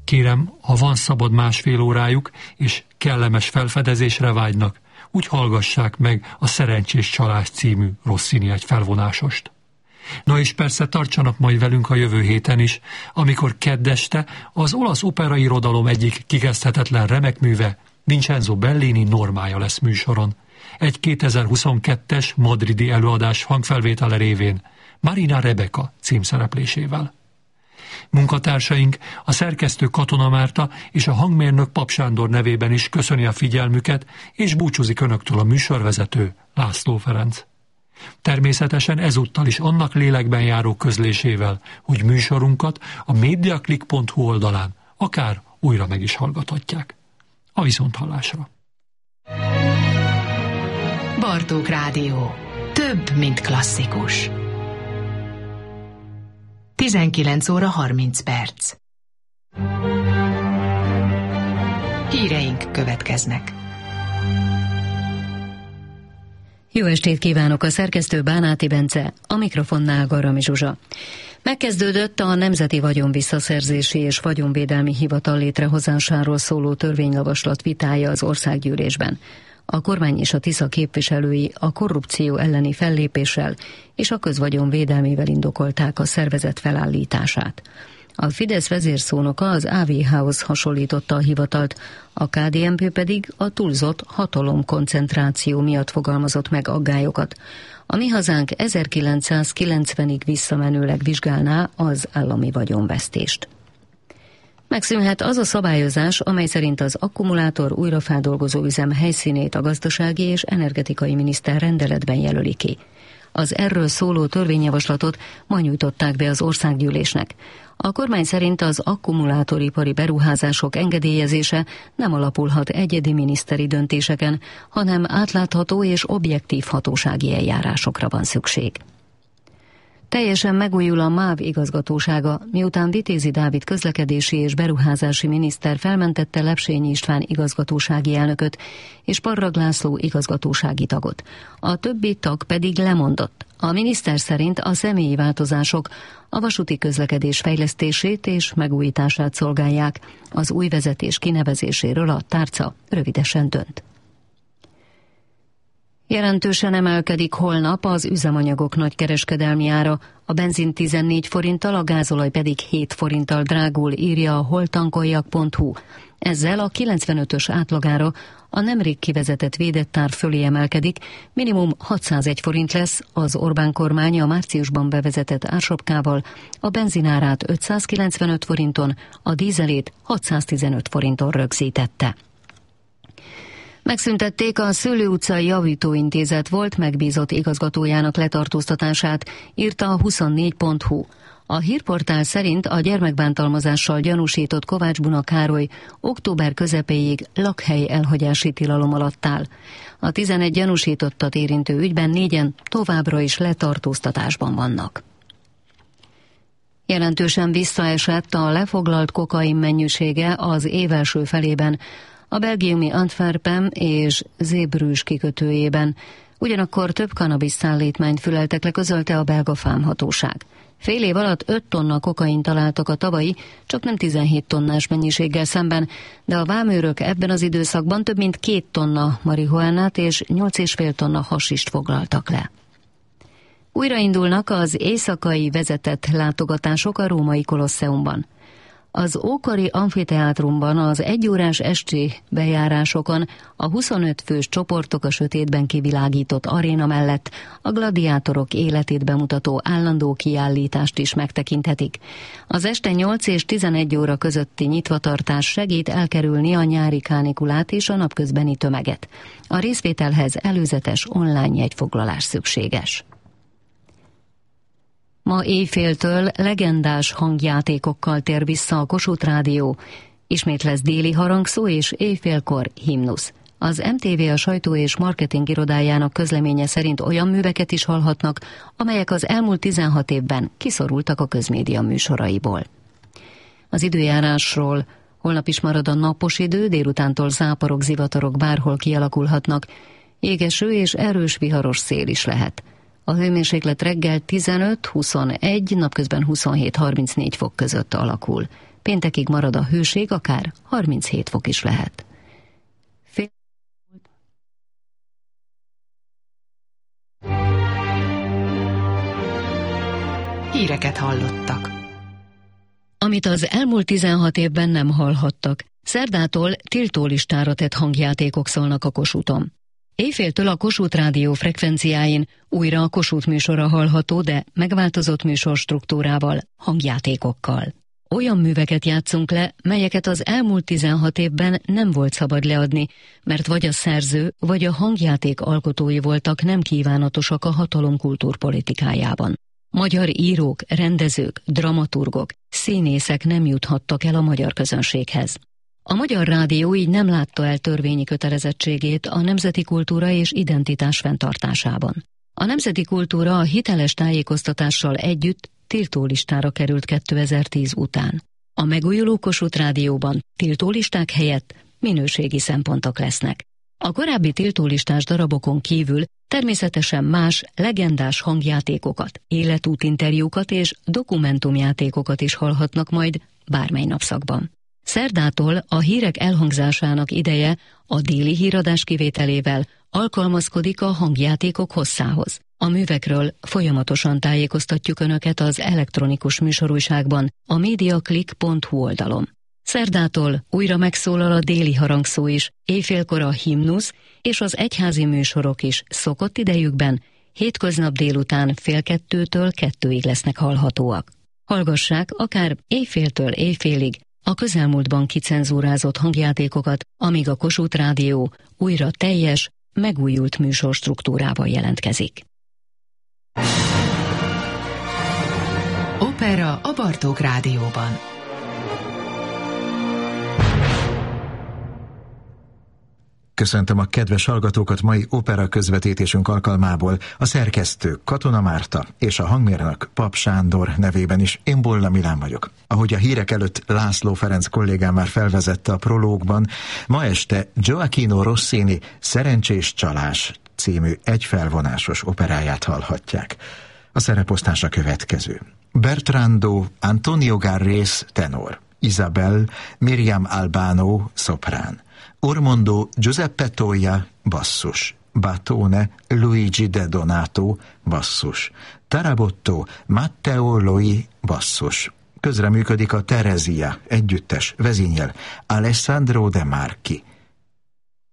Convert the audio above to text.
Kérem, ha van szabad másfél órájuk, és kellemes felfedezésre vágynak, úgy hallgassák meg a Szerencsés csalás című Rossini egy felvonásost. Na és persze tartsanak majd velünk a jövő héten is, amikor kedd este az olasz operairodalom egyik kikezdhetetlen remekműve, Vincenzo Bellini Normája lesz műsoron. Egy 2022-es madridi előadás hangfelvétele révén, Marina Rebeka címszereplésével. Munkatársaink, a szerkesztő Katona Márta és a hangmérnök Pap Sándor nevében is köszöni a figyelmüket, és búcsúzik önöktől a műsorvezető László Ferenc. Természetesen ezúttal is annak lélekben járó közlésével, hogy műsorunkat a mediaclick.hu oldalán akár újra meg is hallgathatják. A viszonthallásra. Bartók Rádió. Több, mint klasszikus. 19 óra 30 perc. Híreink következnek. Jó estét kívánok, a szerkesztő Bánáti Bence, a mikrofonnál Garami Zsuzsa. Megkezdődött a Nemzeti Vagyonvisszaszerzési és Vagyonvédelmi Hivatal létrehozásáról szóló törvényjavaslat vitája az országgyűlésben. A kormány és a Tisza képviselői a korrupció elleni fellépéssel és a közvagyon védelmével indokolták a szervezet felállítását. A Fidesz vezérszónoka az AVH-hoz hasonlította a hivatalt, a KDNP pedig a túlzott hatalomkoncentráció miatt fogalmazott meg aggályokat. A Mi Hazánk 1990-ig visszamenőleg vizsgálná az állami vagyonvesztést. Megszűnhet az a szabályozás, amely szerint az akkumulátor újrafeldolgozó üzem helyszínét a gazdasági és energetikai miniszter rendeletben jelöli ki. Az erről szóló törvényjavaslatot ma nyújtották be az országgyűlésnek. A kormány szerint az akkumulátoripari beruházások engedélyezése nem alapulhat egyedi miniszteri döntéseken, hanem átlátható és objektív hatósági eljárásokra van szükség. Teljesen megújul a MÁV igazgatósága, miután Vitézi Dávid közlekedési és beruházási miniszter felmentette Lepsényi István igazgatósági elnököt és Parrag László igazgatósági tagot. A többi tag pedig lemondott. A miniszter szerint a személyi változások a vasúti közlekedés fejlesztését és megújítását szolgálják. Az új vezetés kinevezéséről a tárca rövidesen dönt. Jelentősen emelkedik holnap az üzemanyagok nagykereskedelmi ára, a benzin 14 forinttal, a gázolaj pedig 7 forinttal drágul, írja a holtankoljak.hu. Ezzel a 95-ös átlagára a nemrég kivezetett védett ár fölé emelkedik, minimum 601 forint lesz, az Orbán kormány a márciusban bevezetett ársapkával a benzinárát 595 forinton, a dízelét 615 forinton rögzítette. Megszüntették a Szőlő utcai javítóintézet volt megbízott igazgatójának letartóztatását, írta a 24.hu. A hírportál szerint a gyermekbántalmazással gyanúsított Kovács Buna Károly október közepéig lakhely elhagyási tilalom alatt áll. A 11 gyanúsítottat érintő ügyben 4-en továbbra is letartóztatásban vannak. Jelentősen visszaesett a lefoglalt kokain mennyisége az év első felében, a belgiumi Antwerpen és Zeebrugge kikötőjében. Ugyanakkor több kannabisz szállítmányt füleltek le, közölte a belga vámhatóság. Fél év alatt 5 tonna kokain találtak a tavalyi, csak nem 17 tonnás mennyiséggel szemben, de a vámőrök ebben az időszakban több mint 2 tonna marihuánát és 8,5 tonna hasist foglaltak le. Újraindulnak az éjszakai vezetett látogatások a római Kolosseumban. Az ókori amfiteátrumban az 1 órás esti bejárásokon a 25 fős csoportok a sötétben kivilágított aréna mellett a gladiátorok életét bemutató állandó kiállítást is megtekinthetik. Az este 8 és 11 óra közötti nyitvatartás segít elkerülni a nyári kánikulát és a napközbeni tömeget. A részvételhez előzetes online jegyfoglalás szükséges. Ma éjféltől legendás hangjátékokkal tér vissza a Kossuth Rádió. Ismét lesz déli harangszó és éjfélkor himnusz. Az MTV a sajtó és marketing irodájának közleménye szerint olyan műveket is hallhatnak, amelyek az elmúlt 16 évben kiszorultak a közmédia műsoraiból. Az időjárásról: holnap is marad a napos idő, délutántól záporok, zivatarok bárhol kialakulhatnak. Jégeső és erős viharos szél is lehet. A hőmérséklet reggel 15-21, napközben 27-34 fok között alakul. péntekig marad a hőség, akár 37 fok is lehet. Híreket hallottak. Amit az elmúlt 16 évben nem hallhattak, szerdától tiltólistára tett hangjátékok szólnak a Kossuthon. Éjféltől a Kossuth Rádió frekvenciáin újra a Kossuth műsora hallható, de megváltozott műsorstruktúrával, hangjátékokkal. Olyan műveket játszunk le, melyeket az elmúlt 16 évben nem volt szabad leadni, mert vagy a szerző, vagy a hangjáték alkotói voltak nem kívánatosak a hatalom kultúrpolitikájában. Magyar írók, rendezők, dramaturgok, színészek nem juthattak el a magyar közönséghez. A Magyar Rádió így nem látta el törvényi kötelezettségét a nemzeti kultúra és identitás fenntartásában. A nemzeti kultúra a hiteles tájékoztatással együtt tiltólistára került 2010 után. A megújuló Kossuth Rádióban tiltólisták helyett minőségi szempontok lesznek. A korábbi tiltólistás darabokon kívül természetesen más, legendás hangjátékokat, életútinterjúkat és dokumentumjátékokat is hallhatnak majd bármely napszakban. Szerdától a hírek elhangzásának ideje a déli híradás kivételével alkalmazkodik a hangjátékok hosszához. A művekről folyamatosan tájékoztatjuk Önöket az elektronikus műsorújságban, a mediaclick.hu oldalon. Szerdától újra megszólal a déli harangszó is, éjfélkor a himnusz és az egyházi műsorok is szokott idejükben, hétköznap délután 1:30-től 2-ig lesznek hallhatóak. Hallgassák akár éjféltől éjfélig a közelmúltban kicenzúrázott hangjátékokat, amíg a Kossuth Rádió újra teljes, megújult műsorstruktúrával jelentkezik. Opera a Bartók Rádióban. Köszöntöm a kedves hallgatókat mai opera közvetítésünk alkalmából. A szerkesztő Katona Márta és a hangmérnök Pap Sándor nevében is én Bolla Milán vagyok. Ahogy a hírek előtt László Ferenc kollégám már felvezette a prológban, ma este Gioacchino Rossini Szerencsés csalás című egyfelvonásos operáját hallhatják. A szereposztás a következő. Bertrando Antonio Garrés tenor, Isabel Miriam Albano szoprán, Ormondo Giuseppe Toia basszus, Batone Luigi De Donato basszus, Tarabotto Matteo Loi basszus. Közreműködik a Teresia együttes vezényel Alessandro De Marchi.